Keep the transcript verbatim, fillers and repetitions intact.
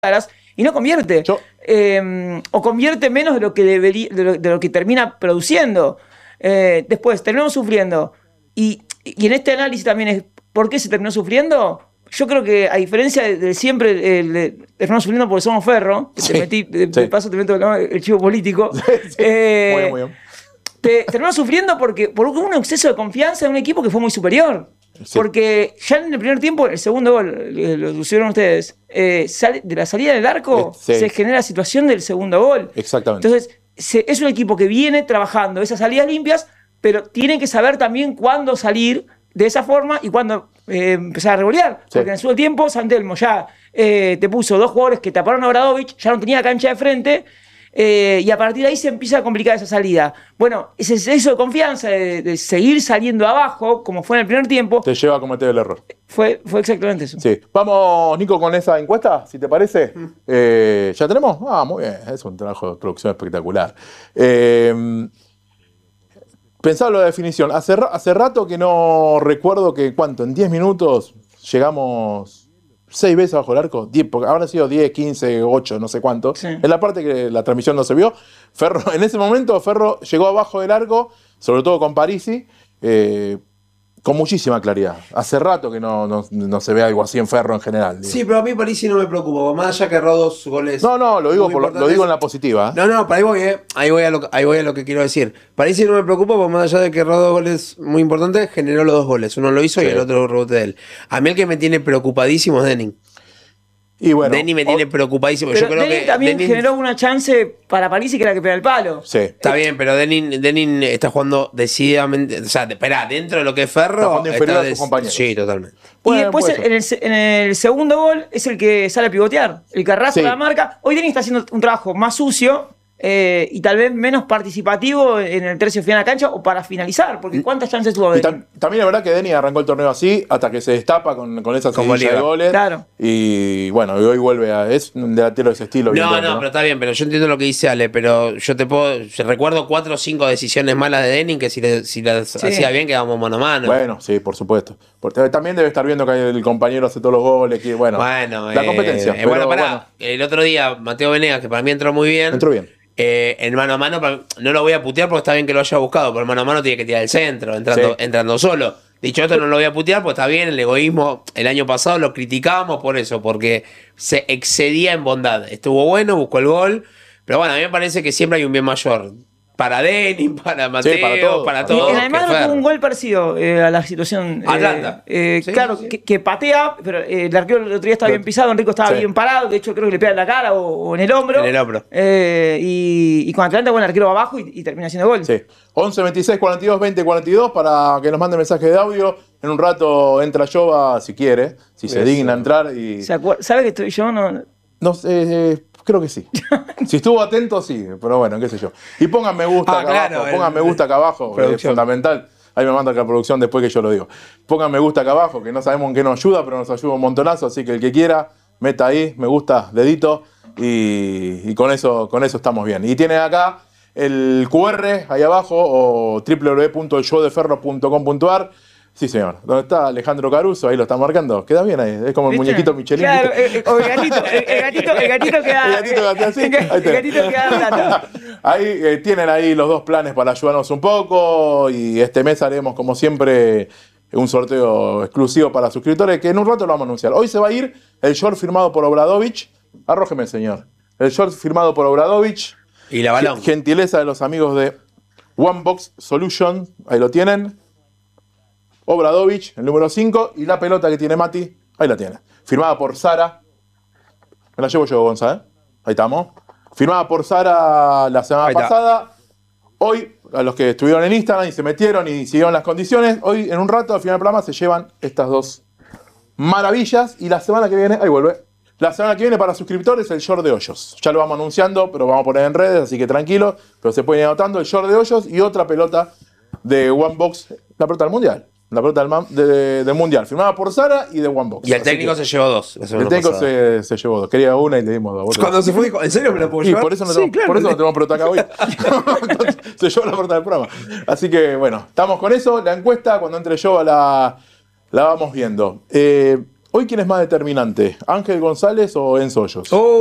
y no convierte. Yo... Eh, o convierte menos de lo que, debería, de lo, de lo que termina produciendo. Eh, después, terminamos sufriendo. Y, y en este análisis también es, ¿por qué se terminó sufriendo? Yo creo que, a diferencia de, de siempre, eh, terminamos sufriendo porque somos Ferro. Sí, te metí, de, sí. de paso te meto el, el chivo político. Sí, sí. Eh, muy bien, muy bien. Te, terminamos sufriendo porque, por un exceso de confianza en un equipo que fue muy superior. Sí. Porque ya en el primer tiempo, el segundo gol, lo pusieron ustedes, eh, sale, de la salida del arco sí. se genera la situación del segundo gol. Exactamente. Entonces, se, es un equipo que viene trabajando esas salidas limpias, pero tienen que saber también cuándo salir de esa forma y cuándo eh, empezar a revolear. Sí. Porque en el segundo tiempo, Santelmo ya eh, te puso dos jugadores que taparon a Obradovic, ya no tenía cancha de frente. Eh, y a partir de ahí se empieza a complicar esa salida. Bueno, ese exceso de confianza de, de seguir saliendo abajo, como fue en el primer tiempo, te lleva a cometer el error. Fue, fue exactamente eso. Sí. Vamos, Nico, con esa encuesta, si te parece. Mm. Eh, ¿Ya tenemos? Ah, muy bien. Es un trabajo de producción espectacular. Eh, pensaba lo de definición. Hace, hace rato que no recuerdo que, ¿cuánto? En diez minutos llegamos seis veces bajo el arco, diez, porque habrán sido diez, quince, ocho, no sé cuánto. Sí. En la parte que la transmisión no se vio. Ferro, en ese momento Ferro llegó abajo del arco, sobre todo con Parisi, eh, con muchísima claridad. Hace rato que no, no, no se ve algo así en Ferro en general. Digo. Sí, pero a mí Parisi no me preocupa, más allá que erró dos goles. No, no, lo digo, por lo, lo digo en la positiva. ¿eh? No, no, para ahí voy, eh. ahí, voy a lo, ahí voy a lo que quiero decir. Parisi no me preocupa, porque más allá de que erró dos goles muy importantes, generó los dos goles. Uno lo hizo sí. y el otro rebote de él. A mí el que me tiene preocupadísimo es Denning. Y bueno, Denny me tiene o, preocupadísimo. Pero yo creo Denny que también Denny... generó una chance para Parisi que era que pega el palo. Sí. Está bien, pero Denny, Denny está jugando decididamente. O sea, espera, dentro de lo que es Ferro. Está jugando inferior a sus compañeros. Sí, totalmente. Y bueno, después en el, en el segundo gol es el que sale a pivotear. El que arrastra sí. la marca. Hoy Denny está haciendo un trabajo más sucio. Eh, y tal vez menos participativo en el tercio final de la cancha o para finalizar, porque ¿cuántas chances tuvo Denny? Tam también es verdad que Denny arrancó el torneo así hasta que se destapa con, con esa seguidilla de goles. Claro. Y bueno, hoy vuelve a. Es un delantero de ese estilo. No, no, ¿no? Pero está bien, pero yo entiendo lo que dice Ale, pero yo te puedo. Yo recuerdo cuatro o cinco decisiones malas de Denny que si, le, si las sí. hacía bien quedábamos mano a mano. Bueno, sí, por supuesto. Porque también debe estar viendo que el compañero hace todos los goles. Que, bueno, bueno, la competencia. Eh, pero, bueno, pará. Bueno. El otro día, Mateo Venegas, que para mí entró muy bien. Entró bien. Eh, en mano a mano, no lo voy a putear porque está bien que lo haya buscado, pero en mano a mano tiene que tirar el centro, entrando, sí. entrando solo. Dicho esto, no lo voy a putear porque está bien, el egoísmo, el año pasado lo criticábamos por eso, porque se excedía en bondad. Estuvo bueno, buscó el gol, pero bueno, a mí me parece que siempre hay un bien mayor. Para Denny, para Mateo, sí, para todos. Para todo, y además tuvo un gol parecido eh, a la situación. Atlanta. Eh, eh, sí, claro, sí. Que, que patea, pero eh, el arquero el otro día estaba bien pisado, Enrico estaba sí. bien parado, de hecho creo que le pega en la cara o, o en el hombro. En el hombro. Eh, y, y con Atlanta, bueno, el arquero va abajo y, y termina haciendo gol. Sí. once, veintiséis, cuarenta y dos, veinte, cuarenta y dos para que nos mande mensaje de audio. En un rato entra Jova si quiere, si se digna entrar. Y... ¿Sabe que estoy yo? No, no sé. Eh, Creo que sí. Si estuvo atento, sí. Pero bueno, qué sé yo. Y pongan me gusta ah, acá claro, abajo. Pongan el, me gusta acá abajo. Que es fundamental. Ahí me manda la producción después que yo lo digo. Pongan me gusta acá abajo, que no sabemos en qué nos ayuda, pero nos ayuda un montonazo. Así que el que quiera, meta ahí, me gusta, dedito. Y, y con, eso, con eso estamos bien. Y tiene acá el cu erre ahí abajo o doble u doble u doble u punto el show de ferro punto com punto a r. Sí, señor. ¿Dónde está Alejandro Caruso? Ahí lo está marcando. Queda bien ahí. Es como el ¿viste? Muñequito Michelin. Claro, el, o el gatito, el, el gatito, el gatito queda. El gatito queda así. El, el gatito queda plata. Ahí eh, tienen ahí los dos planes para ayudarnos un poco. Y este mes haremos, como siempre, un sorteo exclusivo para suscriptores que en un rato lo vamos a anunciar. Hoy se va a ir el short firmado por Obradovic. Arrójeme, señor. El short firmado por Obradovic. Y la balón. Gentileza de los amigos de One Box Solution. Ahí lo tienen. Obradovic, el número cinco, y la pelota que tiene Mati, ahí la tiene. Firmada por Sara. Me la llevo yo, Gonzalo. Ahí estamos. Firmada por Sara la semana ahí pasada. Está. Hoy, a los que estuvieron en Instagram y se metieron y siguieron las condiciones, hoy en un rato, al final del programa, se llevan estas dos maravillas. Y la semana que viene, ahí vuelve. La semana que viene para suscriptores, el short de Hoyos. Ya lo vamos anunciando, pero vamos a poner en redes, así que tranquilos. Pero se pueden ir anotando el short de Hoyos y otra pelota de One Box, la pelota del Mundial. La pelota del, de, del Mundial, firmada por Sara y de One Box. Y el técnico se llevó dos. El técnico se, se llevó dos. Quería una y le dimos dos. Cuando se fue dijo, ¿en serio me la puedo llevar? Sí, por eso no, sí, tenemos, claro. por eso no tenemos pelota acá hoy. Se llevó la pelota del programa. Así que bueno, estamos con eso. La encuesta, cuando entre yo, la, la vamos viendo. Eh, Hoy, ¿quién es más determinante? ¿Ángel González o Enzo Hoyos? Oh,